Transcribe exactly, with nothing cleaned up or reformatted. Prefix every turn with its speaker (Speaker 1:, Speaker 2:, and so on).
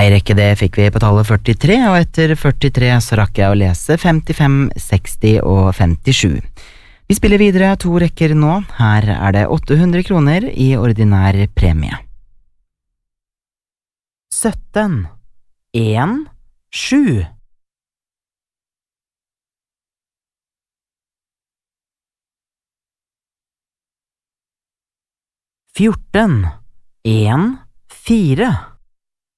Speaker 1: Ei rekke det fikk vi på tallet førtitre, og etter førtitre så rakk jeg å lese femtifem, seksti og femtisju. Vi spiller videre to rekker nå. Her er det åtte hundre kroner i ordinær premie. sytten, en, sju. fjorten, en, fire.